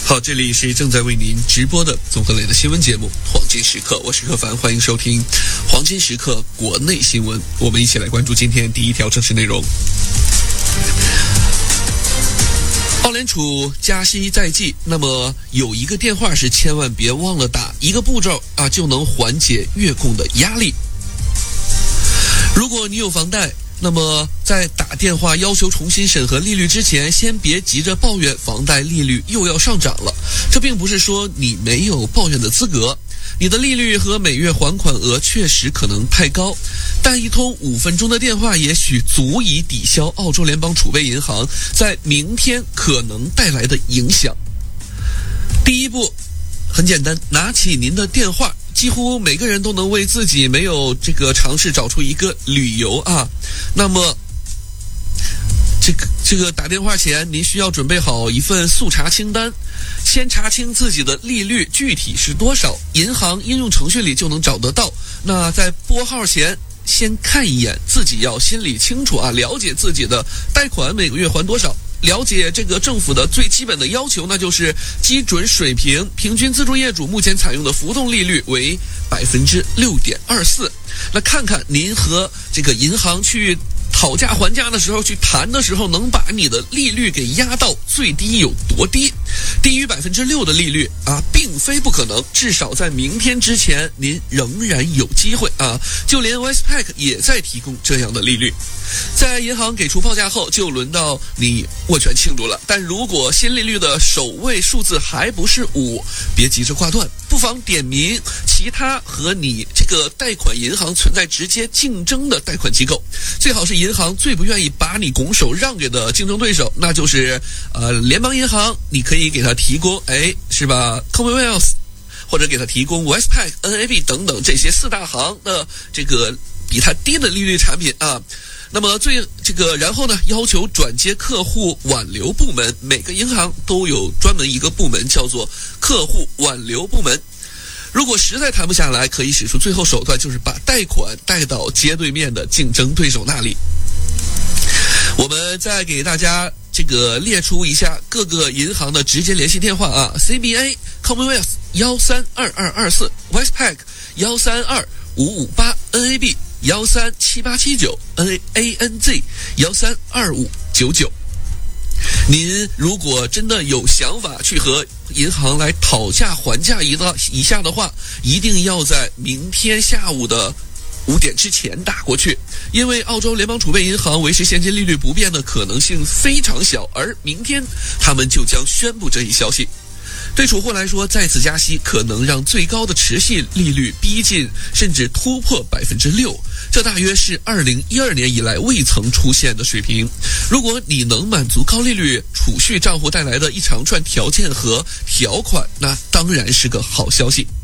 好，这里是正在为您直播的综合类的新闻节目《黄金时刻》，我是柯凡，欢迎收听《黄金时刻》国内新闻。我们一起来关注今天第一条正式内容。澳联储加息在即，那么有一个电话是千万别忘了打，一个步骤就能缓解月供的压力。如果你有房贷，那么在打电话要求重新审核利率之前，先别急着抱怨房贷利率又要上涨了。这并不是说你没有抱怨的资格，你的利率和每月还款额确实可能太高，但一通5分钟的电话也许足以抵消澳洲联邦储备银行在明天可能带来的影响。第一步很简单，拿起您的电话，几乎每个人都能为自己没有这个尝试找出一个理由啊。那么这个打电话前，您需要准备好一份速查清单，先查清自己的利率具体是多少，银行应用程序里就能找得到。那在拨号前，先看一眼，自己要心里清楚啊，了解自己的贷款每个月还多少。了解这个政府的最基本的要求，那就是基准水平，平均自住业主目前采用的浮动利率为 6.24%。那看看您和这个银行去讨价还价的时候，去谈的时候，能把你的利率给压到最低有多低？低于 6% 的利率并非不可能，至少在明天之前，您仍然有机会啊！就连 Westpac 也在提供这样的利率。在银行给出报价后，就轮到你握拳庆祝了。但如果新利率的首位数字还不是5，别急着挂断，不妨点名其他和你这个贷款银行存在直接竞争的贷款机构，最好是银行最不愿意把你拱手让给的竞争对手，那就是联邦银行，你可以给他提供是吧 Commonwealth， 或者给他提供 Westpac、NAB 等等这些4大行的这个比他低的利率产品啊。那么然后呢，要求转接客户挽留部门，每个银行都有专门一个部门叫做客户挽留部门。如果实在谈不下来，可以使出最后手段，就是把贷款带到街对面的竞争对手那里。我们再给大家列出一下各个银行的直接联系电话啊 ，CBA Commonwealth 132224 ，Westpac 132558 ，NAB 137879 ，ANZ 132599。您如果真的有想法去和银行来讨价还价一下的话，一定要在明天下午的5点之前打过去，因为澳洲联邦储备银行维持现金利率不变的可能性非常小，而明天他们就将宣布这一消息。对储户来说，再次加息可能让最高的持续利率逼近甚至突破 6%， 这大约是2012年以来未曾出现的水平。如果你能满足高利率储蓄账户带来的一长串条件和条款，那当然是个好消息。